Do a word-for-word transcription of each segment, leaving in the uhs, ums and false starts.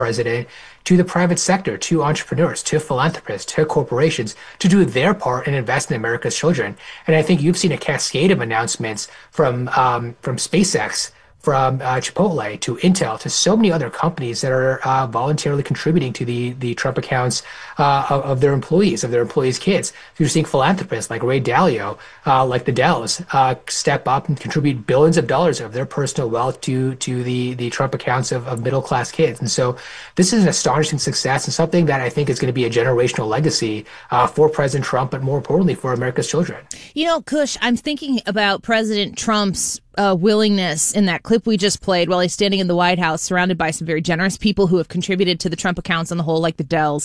president to the private sector, to entrepreneurs, to philanthropists, to corporations to do their part and invest in America's children. And I think you've seen a cascade of announcements from um, from SpaceX, from uh, Chipotle to Intel to so many other companies that are uh, voluntarily contributing to the the Trump accounts uh, of, of their employees, of their employees' kids. You're seeing philanthropists like Ray Dalio, uh, like the Dells, uh, step up and contribute billions of dollars of their personal wealth to to the the Trump accounts of, of middle class kids. And so this is an astonishing success and something that I think is going to be a generational legacy uh, for President Trump, but more importantly for America's children. You know, Kush, I'm thinking about President Trump's Uh, willingness in that clip we just played while he's standing in the White House surrounded by some very generous people who have contributed to the Trump accounts on the whole, like the Dells.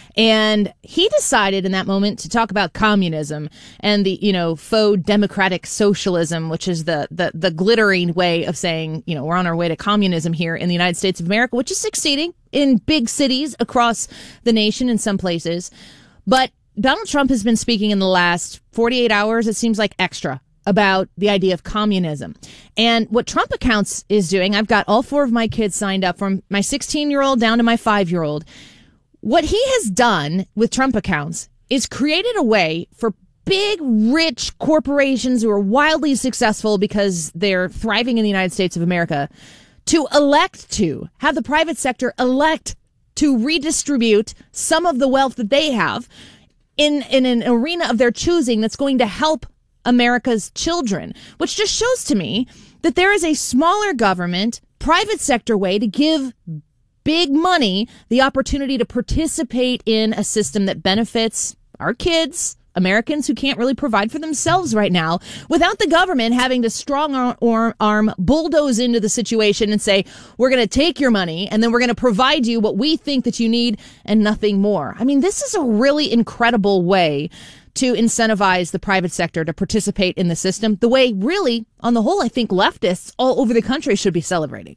And he decided in that moment to talk about communism and the, you know, faux democratic socialism, which is the, the, the glittering way of saying, you know, we're on our way to communism here in the United States of America, which is succeeding in big cities across the nation in some places. But Donald Trump has been speaking in the last forty-eight hours, it seems like extra, about the idea of communism. And what Trump Accounts is doing, I've got all four of my kids signed up, from my sixteen-year-old down to my five-year-old. What he has done with Trump Accounts is created a way for big, rich corporations who are wildly successful because they're thriving in the United States of America to elect to, have the private sector elect to redistribute some of the wealth that they have in, in an arena of their choosing that's going to help America's children, which just shows to me that there is a smaller government, private sector way to give big money the opportunity to participate in a system that benefits our kids, Americans who can't really provide for themselves right now, without the government having to strong arm, arm bulldoze into the situation and say, we're going to take your money and then we're going to provide you what we think that you need and nothing more. I mean, this is a really incredible way to incentivize the private sector to participate in the system, the way really, on the whole, I think leftists all over the country should be celebrating.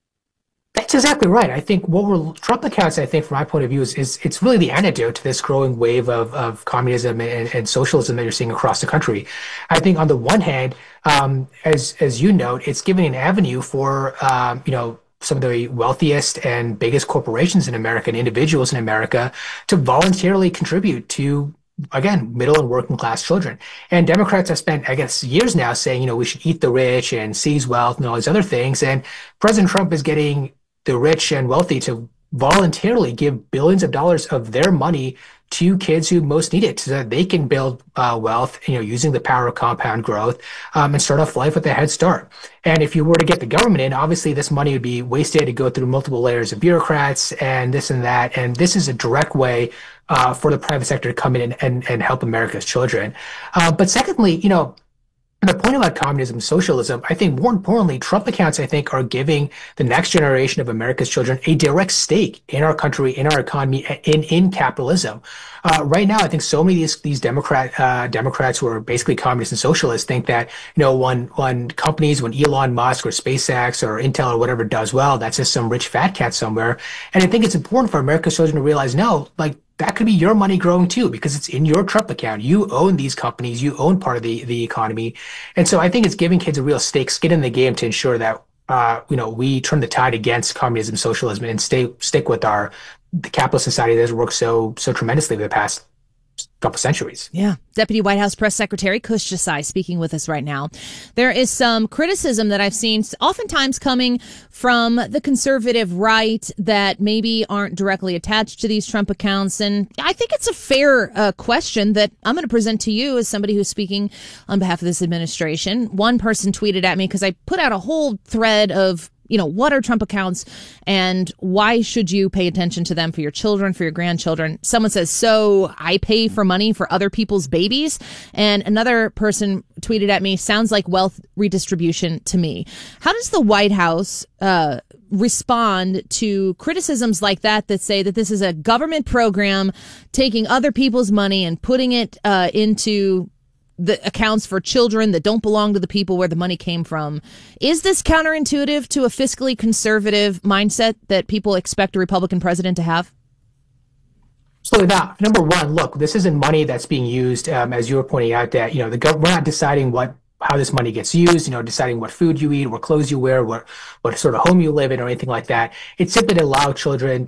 That's exactly right. I think what we're Trump accounts, I think, from my point of view, is, is it's really the antidote to this growing wave of, of communism and, and socialism that you're seeing across the country. I think on the one hand, um, as as you note, it's giving an avenue for um, you know, some of the wealthiest and biggest corporations in America and individuals in America to voluntarily contribute to, again, middle and working class children. And Democrats have spent, I guess, years now saying, you know, we should eat the rich and seize wealth and all these other things. And President Trump is getting the rich and wealthy to voluntarily give billions of dollars of their money to kids who most need it so that they can build uh, wealth, you know, using the power of compound growth um, and start off life with a head start. And if you were to get the government in, obviously this money would be wasted to go through multiple layers of bureaucrats and this and that. And this is a direct way uh, for the private sector to come in and, and, and help America's children. Uh, but secondly, you know, the point about communism, socialism, I think more importantly, Trump accounts, I think, are giving the next generation of America's children a direct stake in our country, in our economy, in, in capitalism. Uh, right now, I think so many of these, these Democrat, uh, Democrats who are basically communists and socialists think that, you know, when, when companies, when Elon Musk or SpaceX or Intel or whatever does well, that's just some rich fat cat somewhere. And I think it's important for America's children to realize, no, like, that could be your money growing too, because it's in your Trump account. You own these companies. You own part of the, the economy. And so I think it's giving kids a real stake, skin in the game to ensure that, uh, you know, we turn the tide against communism, socialism, and stay, stick with our, the capitalist society that has worked so, so tremendously over the past couple centuries. Yeah. Deputy White House Press Secretary Kush Desai speaking with us right now. There is some criticism that I've seen oftentimes coming from the conservative right that maybe aren't directly attached to these Trump accounts. And I think it's a fair uh, question that I'm going to present to you as somebody who's speaking on behalf of this administration. One person tweeted at me because I put out a whole thread of, you know, what are Trump accounts and why should you pay attention to them for your children, for your grandchildren? Someone says, so I pay for money for other people's babies. And another person tweeted at me, sounds like wealth redistribution to me. How does the White House uh, respond to criticisms like that that say that this is a government program taking other people's money and putting it uh, into the accounts for children that don't belong to the people where the money came from? Is this counterintuitive to a fiscally conservative mindset that people expect a Republican president to have? Absolutely not. Number one, look, this isn't money that's being used, um, as you were pointing out, that, you know, the gov- we're not deciding what how this money gets used, you know, deciding what food you eat, what clothes you wear, what what sort of home you live in, or anything like that. It's simply to allow children